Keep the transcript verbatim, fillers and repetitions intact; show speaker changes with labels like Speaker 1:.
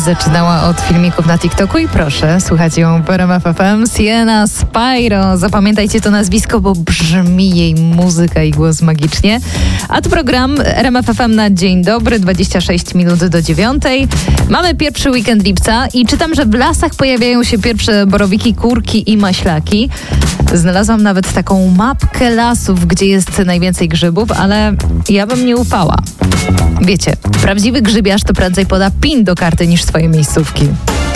Speaker 1: Zaczynała od filmików na TikToku i proszę, słuchajcie ją w R M F F M. Sienna Spyro. Zapamiętajcie to nazwisko, bo brzmi jej muzyka i głos magicznie. A to program R M F F M na dzień dobry, dwadzieścia sześć minut do dziewiątej. Mamy pierwszy weekend lipca i czytam, że w lasach pojawiają się pierwsze borowiki, kurki i maślaki. Znalazłam nawet taką mapkę lasów, gdzie jest najwięcej grzybów, ale ja bym nie ufała. Wiecie, prawdziwy grzybiarz to prędzej poda pin do karty niż swoje miejscówki.